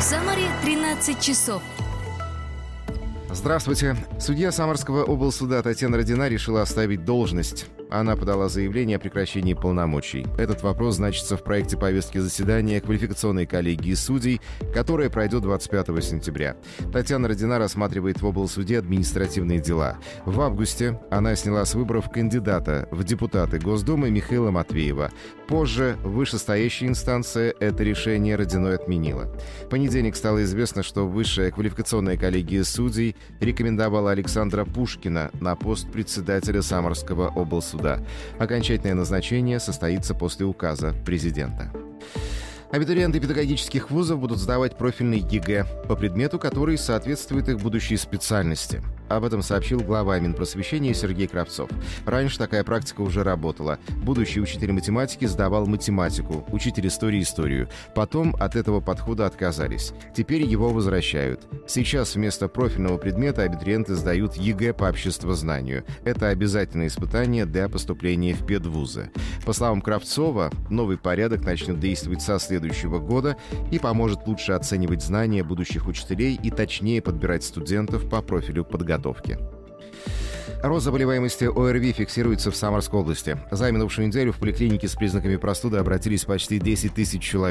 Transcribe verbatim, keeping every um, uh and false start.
Самаре тринадцать часов. Здравствуйте. Судья Самарского облсуда Татьяна Родина решила оставить должность. Она подала заявление о прекращении полномочий. Этот вопрос значится в проекте повестки заседания квалификационной коллегии судей, которая пройдет двадцать пятого сентября. Татьяна Родина рассматривает в облсуде административные дела. В августе она сняла с выборов кандидата в депутаты Госдумы Михаила Матвеева. Позже вышестоящая инстанция это решение Родиной отменила. В понедельник стало известно, что Высшая квалификационная коллегия судей рекомендовала Александра Пушкина на пост председателя Самарского облсуда. Окончательное назначение состоится после указа президента. Абитуриенты педагогических вузов будут сдавать профильный ЕГЭ по предмету, который соответствует их будущей специальности. Об этом сообщил глава Минпросвещения Сергей Кравцов. Раньше такая практика уже работала. Будущий учитель математики сдавал математику, учитель истории — историю. Потом от этого подхода отказались. Теперь его возвращают. Сейчас вместо профильного предмета абитуриенты сдают ЕГЭ по обществознанию. Это обязательное испытание для поступления в педвузы. По словам Кравцова, новый порядок начнет действовать со следующего года и поможет лучше оценивать знания будущих учителей и точнее подбирать студентов по профилю подготовки. Рост заболеваемости ОРВИ фиксируется в Самарской области. За минувшую неделю в поликлинике с признаками простуды обратились почти десять тысяч человек.